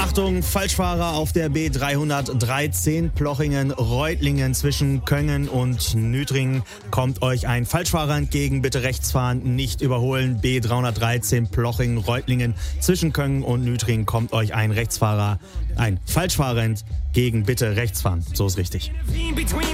Achtung, Falschfahrer auf der B313 Plochingen-Reutlingen zwischen Köngen und Nütringen. Kommt euch ein Falschfahrer entgegen, bitte rechts fahren, nicht überholen. B313 Plochingen-Reutlingen zwischen Köngen und Nütringen kommt euch ein Falschfahrer entgegen, bitte rechts fahren. So ist richtig.